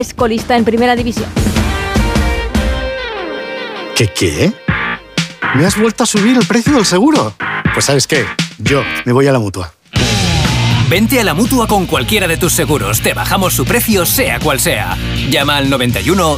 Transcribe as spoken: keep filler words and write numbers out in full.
Es colista en Primera División. ¿Qué qué? ¿Me has vuelto a subir el precio del seguro? Pues ¿sabes qué? Yo me voy a la Mutua. Vente a la Mutua con cualquiera de tus seguros. Te bajamos su precio sea cual sea. Llama al noventa y uno,